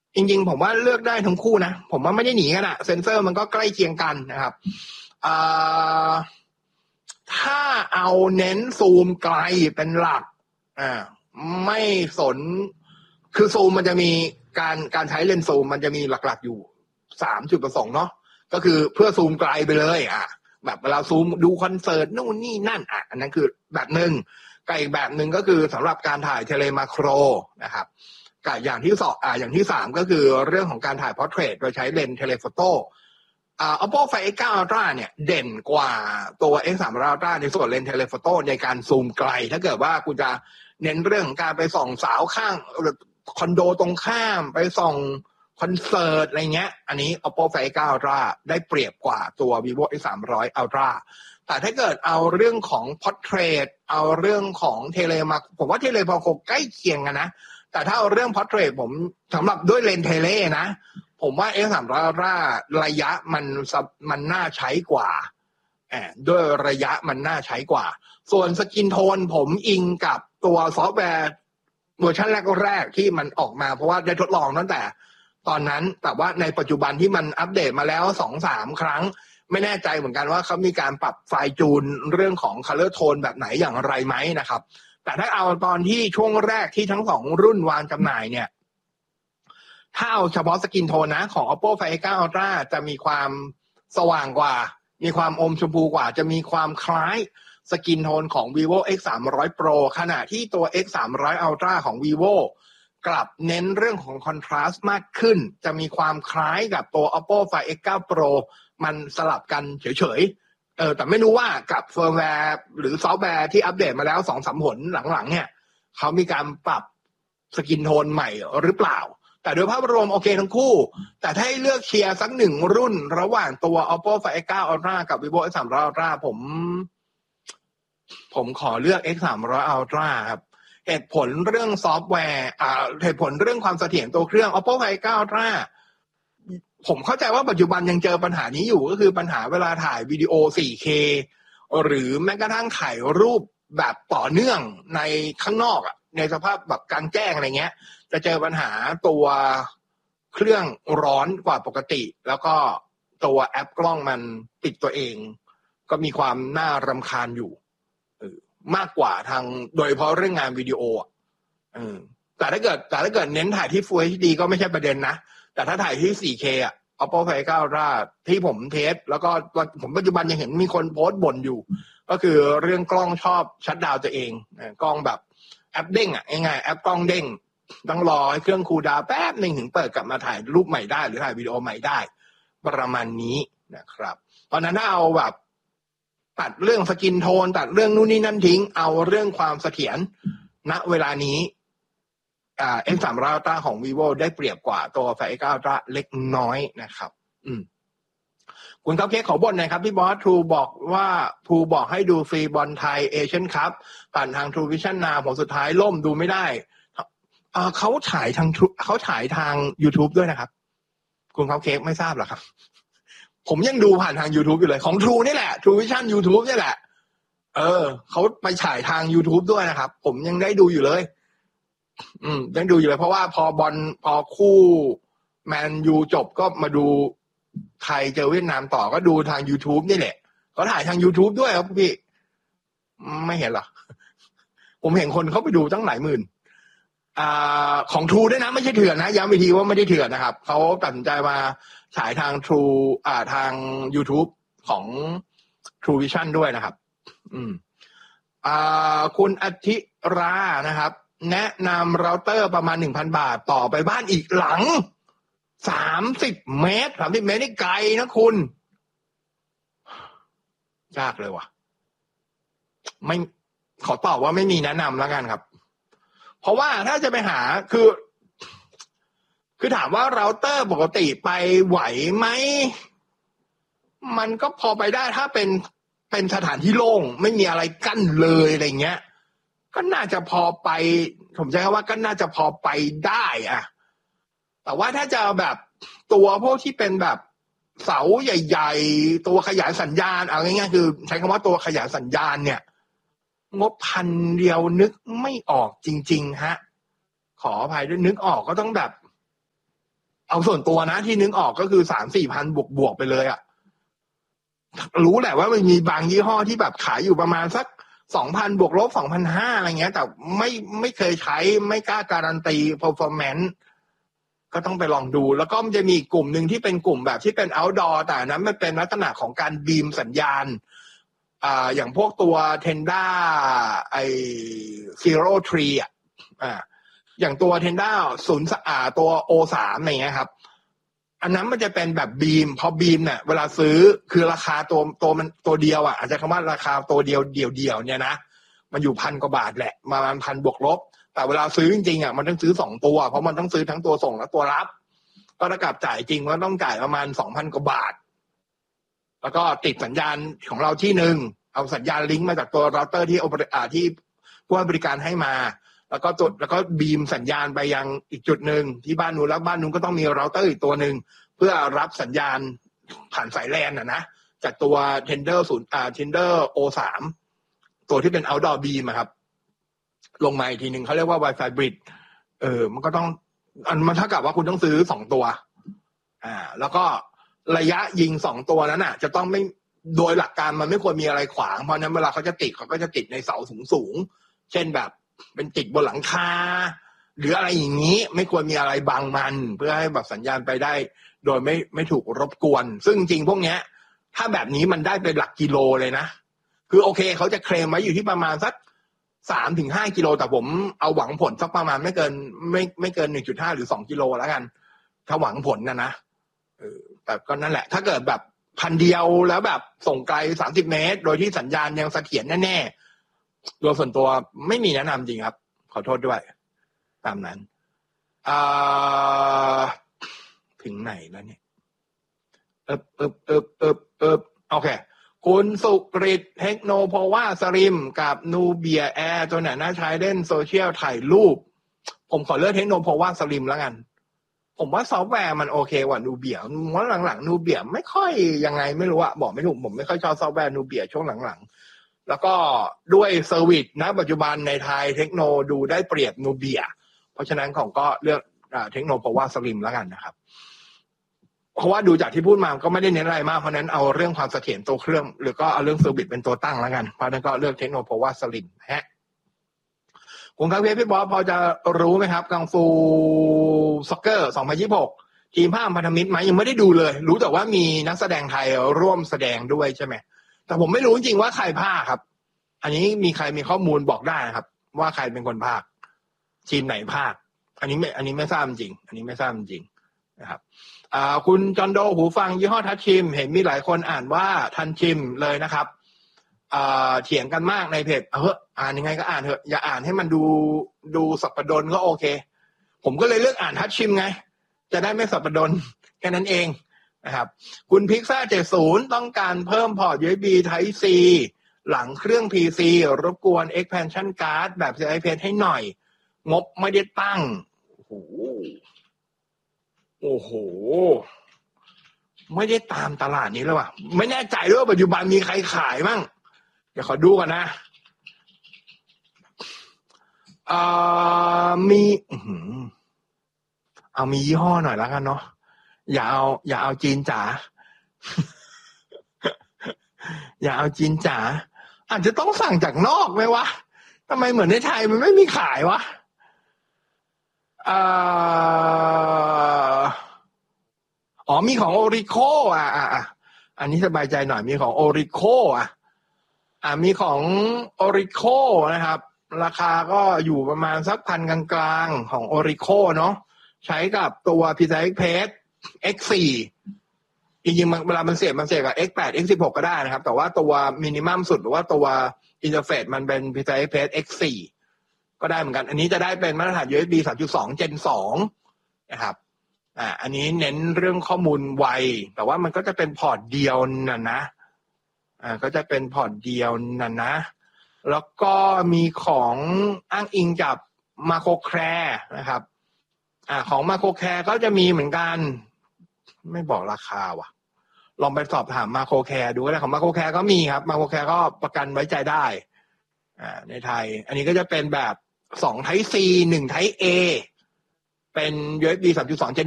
จริงๆผมว่าเลือกได้ทั้งคู่นะผมว่าไม่ได้หนีกันอะเซนเซอร์มันก็ใกล้เคียงกันนะครับถ้าเอาเน้นซูมไกลเป็นหลักไม่สนคือซูมมันจะมีการใช้เลนส์ซูมมันจะมีหลักๆอยู่3จุดประสงค์เนาะก็คือเพื่อซูมไกลไปเลยแบบเวลาซูมดูคอนเสิร์ตนู่นนี่นั่นอันนั้นคือแบบนึงกับอีกแบบนึงก็คือสำหรับการถ่ายเทเลมาโครนะครับกับอย่างที่อย่างที่3ก็คือเรื่องของการถ่ายพอร์เทรตโดยใช้เลนส์เทเลโฟโต้Oppo Find X9 Ultra เนี่ยเด่นกว่าตัว X300 Ultra ในส่วนเลนส์เทเลโฟโต้ในการซูมไกลถ้าเกิดว่าคุณจะเน้นเรื่องของการไปส่องสาวข้างคอนโดตรงข้ามไปส่องคอนเสิร์ตอะไรเงี้ยอันนี้ Oppo Find X9 Ultra ได้เปรียบกว่าตัว Vivo X300 Ultra แต่ถ้าเกิดเอาเรื่องของ Portrait เอาเรื่องของเทเลมาผมว่าเทเลมาโครใกล้เคียงกันนะแต่ถ้าเอาเรื่อง Portrait ผมสำหรับด้วยเลนส์เทเลนะผมว่า X300 Ultra ระยะมันน่าใช้กว่าด้วยระยะมันน่าใช้กว่าส่วนสกินโทนผมอิงกับตัวซอฟต์แวร์เวอร์ชันแรกๆที่มันออกมาเพราะว่าได้ทดลองตั้งแต่ตอนนั้นแต่ว่าในปัจจุบันที่มันอัปเดตมาแล้ว 2-3 ครั้งไม่แน่ใจเหมือนกันว่าเขามีการปรับไฟล์จูนเรื่องของ color tone แบบไหนอย่างไรไหมนะครับแต่ถ้าเอาตอนที่ช่วงแรกที่ทั้ง2รุ่นวางจำหน่ายเนี่ยถ้าเอาเฉพาะสกินโทนนะของ Oppo Find X9 Ultra จะมีความสว่างกว่ามีความอมชมพูกว่าจะมีความคล้ายสกินโทนของ Vivo X300 Pro ขณะที่ตัว X300 Ultra ของ Vivo กลับเน้นเรื่องของคอนทราสต์มากขึ้นจะมีความคล้ายกับตัว Oppo Find X9 Pro มันสลับกันเฉยๆแต่ไม่รู้ว่ากับเฟิร์มแวร์หรือซอฟต์แวร์ที่อัปเดตมาแล้ว 2-3 หนหลังๆเนี่ยเขามีการปรับสกินโทนใหม่หรือเปล่าแต่โดยภาพรวมโอเคทั้งคู่แต่ถ้าให้เลือกเชียร์สักหนึ่งรุ่นระหว่างตัว Oppo Find X9 Ultra กับ Vivo X300 Ultra ผมขอเลือก X300 Ultra ครับเหตุผลเรื่องซอฟต์แวร์เหตุผลเรื่องความเสถียรตัวเครื่อง Oppo Find X9 Ultra ผมเข้าใจว่าปัจจุบันยังเจอปัญหานี้อยู่ก็คือปัญหาเวลาถ่ายวิดีโอ 4K หรือแม้กระทั่งถ่ายรูปแบบต่อเนื่องในข้างนอกในสภาพแบบกลางแจ้งอะไรเงี้ยจะเจอปัญหาตัวเครื่องร้อนกว่าปกติแล้วก็ตัวแอปกล้องมันปิดตัวเองก็มีความน่ารำคาญอยู่มากกว่าทางโดยเฉพาะเรื่องงานวิดีโอแต่ถ้าเกิดเน้นถ่ายที่ Full HD ก็ไม่ใช่ประเด็นนะแต่ถ้าถ่ายที่ 4K Oppo Find X9 Ultra ที่ผมเทสแล้วก็ผมปัจจุบันยังเห็นมีคนโพสต์บ่นอยู่ก็คือเรื่องกล้องชอบชัตดาวน์ตัวเองกล้องแบบแอปเด้งง่ายๆแอปกล้องเด้งต้องรอให้เครื่องคูลดาวน์แป๊บนึงถึงเปิดกลับมาถ่ายรูปใหม่ได้หรือถ่ายวิดีโอใหม่ได้ประมาณนี้นะครับเพราะนั้นถ้าเอาแบบตัดเรื่องสกินโทนตัดเรื่องนู่นนี่นั่นทิ้งเอาเรื่องความเสถียรณเวลานี้X300 Ultra ของ Vivo ได้เปรียบกว่าตัว Find X9 Ultra เล็กน้อยนะครับคุณคัพเค้กขอบ่นหน่อยครับพี่บอส True บอกว่า True บอกให้ดูฟรีบอลไทยเอเชียนคัพผ่านทาง True Vision Now ผลสุดท้ายล่มดูไม่ได้เขาฉายทาง YouTube ด้วยนะครับคุณคัพเค้กไม่ทราบหรอครับผมยังดูผ่านทาง YouTube อยู่เลยของ True นี่แหละ True Vision YouTube นี่แหละเขาไปฉายทาง YouTube ด้วยนะครับผมยังได้ดูอยู่เลยยังดูอยู่เลยเพราะว่าพอคู่แมนยูจบก็มาดูไทยเจอเวียดนามต่อก็ดูทาง YouTube นี่แหละเขาถ่ายทาง YouTube ด้วยครับพี่ไม่เห็นหรอผมเห็นคนเขาไปดูตั้งหลายหมื่นของ True ด้วยนะไม่ใช่เถื่อนนะย้ำอีกทีว่าไม่ได้เถื่อนนะครับเขาตัดสินใจมาฉายทาง True ทาง YouTube ของ True Vision ด้วยนะครับคุณอธิรานะครับแนะนำเราเตอร์ประมาณ 1,000 บาทต่อไปบ้านอีกหลัง30 เมตรนี่ไกลนะคุณยากเลยว่ะไม่ขอตอบว่าไม่มีแนะนำแล้วกันครับเพราะว่าถ้าจะไปหาคือถามว่าเราเตอร์ปกติไปไหวไหมมันก็พอไปได้ถ้าเป็นสถานที่โล่งไม่มีอะไรกั้นเลยอะไรเงี้ยก็น่าจะพอไปผมใช้คำว่าก็น่าจะพอไปได้แต่ว่าถ้าจะแบบตัวพวกที่เป็นแบบเสาใหญ่ๆตัวขยายสัญญาณเอาง่ายๆคือใช้คำว่าตัวขยายสัญญาณเนี่ยงบ1,000 เดียวนึกไม่ออกจริงๆฮะขออภัยด้วยนึกออกก็ต้องแบบเอาส่วนตัวนะที่นึกออกก็คือ 3-4 พันบวกไปเลยอ่ะรู้แหละว่ามันมีบางยี่ห้อที่แบบขายอยู่ประมาณสัก 2,000 บวกลบ 2,500 อะไรเงี้ยแต่ไม่เคยใช้ไม่กล้าการันตี performance ก็ต้องไปลองดูแล้วก็มันจะมีกลุ่มหนึ่งที่เป็นกลุ่มแบบที่เป็น outdoor แต่นั้นมันเป็นลักษณะของการบีมสัญญาณอย่างพวกตัว Tenda ไอ Zero Tree อย่างตัว Tenda ตัว O3 อะไรเงี้ยครับอันนั้นมันจะเป็นแบบบีมพอบีมเนี่ยเวลาซื้อคือราคามันตัวเดียวอาจจะคำว่าราคาตัวเดียวเนี่ยนะมันอยู่1,000 กว่าบาทแหละประมาณ 1,000 บวกลบแต่เวลาซื้อจริงๆมันต้องซื้อ2ตัวเพราะมันต้องซื้อทั้งตัวส่งและตัวรับก็ถ้ากับจ่ายจริงก็ต้องจ่ายประมาณ 2,000 กว่าบาทแล้วก็ติดสัญญาณของเราที่นึงเอาสัญญาณลิงก์มาจากตัวเราเตอร์ที่ผู้ให้บริการให้มาแล้วก็บีมสัญญาณไปยังอีกจุดหนึ่งที่บ้านนู้นแล้วบ้านนู้นก็ต้องมีเราเตอร์อีกตัวหนึ่งเพื่อรับสัญญาณผ่านสายแลนนะจากตัว Tender O3 ตัวที่เป็น outdoor beam ครับลงมาอีกทีหนึ่งเขาเรียกว่า Wi-Fi bridge มันก็ต้องมันเท่ากับว่าคุณต้องซื้อ2ตัวแล้วก็ระยะยิง2ตัวนั้นจะต้องไม่โดยหลักการมันไม่ควรมีอะไรขวางเพราะนั้นเวลาเขาจะติดในเสาสูงเช่นแบบเป็นติดบนหลังคาหรืออะไรอย่างนี้ไม่ควรมีอะไรบังมันเพื่อให้แบบสัญญาณไปได้โดยไม่ถูกรบกวนซึ่งจริงพวกเนี้ยถ้าแบบนี้มันได้เป็นหลักกิโลเลยนะคือโอเคเขาจะเคลมไว้อยู่ที่ประมาณสัก 3-5 กิโลแต่ผมเอาหวังผลสักประมาณไม่เกิน 1.5 หรือ2 กิโลแล้วกันถ้าหวังผลนะแต่ก็นั่นแหละถ้าเกิดแบบ1,000 เดียวแล้วแบบส่งไกล30 เมตรโดยที่สัญญาณยังเสถียรแน่ๆโดยส่วนตัวไม่มีแนะนำจริงครับขอโทษด้วยตามนั้นถึงไหนแล้วเนี่ยโอเคคุณสุกฤตเทคโนโพวาสลิมกับนูเบียแอร์ตัวไหนน่าใช้เล่นโซเชียลถ่ายรูปผมขอเลือกเทคโนโพวาสลิมแล้วกันผมว่าซอฟต์แวร์มันโอเคกว่านูเบียว่าหลังๆนูเบียไม่ค่อยยังไงไม่รู้บอกไม่ถูกผมไม่ค่อยชอบซอฟต์แวร์นูเบียช่วงหลังๆแล้วก็ด้วยเซอร์วิสนะปัจจุบันในไทยเทคโนดูได้เปรียบนูเบียเพราะฉะนั้นผมก็เลือกเทคโนโพวาสลิมแล้วกันนะครับเพราะว่าดูจากที่พูดมาก็ไม่ได้เน้นอะไรมากเพราะนั้นเอาเรื่องความเสถียรตัวเครื่องหรือก็เอาเรื่องเซอร์วิสเป็นตัวตั้งแล้วกันเพราะนั้นก็เลือกเทคโนโพวาสลิมคุณครับพี่บอสพอจะรู้ไหมครับกังฟูซ็อกเกอร์2026ทีมภาคพันธมิตรไหมยังไม่ได้ดูเลยรู้แต่ว่ามีนักแสดงไทยร่วมแสดงด้วยใช่ไหมแต่ผมไม่รู้จริงว่าใครภาคครับอันนี้มีใครมีข้อมูลบอกได้ครับว่าใครเป็นคนภาคทีมไหนภาคอันนี้ไม่ทราบจริงอันนี้ไม่ทราบจริงนะครับคุณจอนโดหูฟังยี่ห้อทัชชิมเห็นมีหลายคนอ่านว่าทันชิมเลยนะครับเถียงกันมากในเพจอ่านยังไงก็อ่านเถอะอย่าอ่านให้มันดูสับปะรดก็โอเคผมก็เลยเลือกอ่านทัชชิมไงจะได้ไม่สับปะรดแค่นั้นเองนะครับคุณพิกซ่า70ต้องการเพิ่มพอร์ต USB Type C หลังเครื่อง PC รบกวน expansion card แบบ CIP ให้หน่อยงบไม่ได้ตั้งโอ้โหไม่ได้ตามตลาดนี้เลยว่ะไม่แน่ใจด้วยว่าปัจจุบันมีใครขายมั่งเดี๋ยวขอดูกันนะมีมียี่ห้อหน่อยแล้วกันเนาะอย่าเอาจีนจ๋า อย่าเอาจีนจ๋าอาจจะต้องสั่งจากนอกไหมวะทำไมเหมือนในไทยมันไม่มีขายวะมีของ Orico อันนี้สบายใจหน่อยมีของ Orico มีของ Orico นะครับราคาก็อยู่ประมาณสัก1,000 กลางๆของ Orico เนาะใช้กับตัว PCI Express X4 จริงๆเวลามันเสียบกับ X8 X16 ก็ได้นะครับแต่ว่าตัวมินิมัมสุดหรือว่าตัวอินเทอร์เฟซมันเป็น PCI Express X4 ก็ได้เหมือนกันอันนี้จะได้เป็นมาตรฐาน USB 3.2 Gen 2นะครับอันนี้เน้นเรื่องข้อมูลไวแต่ว่ามันก็จะเป็นพอร์ตเดียวนะก็จะเป็นพอร์ตเดียวนะแล้วก็มีของอ้างอิงกับมาโครแคร์นะครับของมาโครแคร์ก็จะมีเหมือนกันไม่บอกราคาว่ะลองไปสอบถามมาโครแคร์ดูก็ได้ของมาโครแคร์ก็มีครับมาโครแคร์ก็ประกันไว้ใจได้ในไทยอันนี้ก็จะเป็นแบบ2 Type C 1 Type A เป็น USB 3.2 Gen